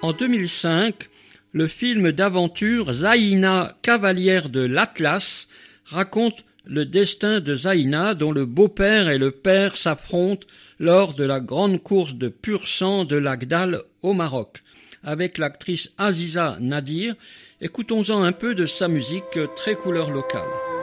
En 2005, le film d'aventure Zaïna, cavalière de l'Atlas, raconte le destin de Zaïna dont le beau-père et le père s'affrontent lors de la grande course de pur sang de l'Agdal au Maroc. Avec l'actrice Aziza Nadir, écoutons-en un peu de sa musique très couleur locale.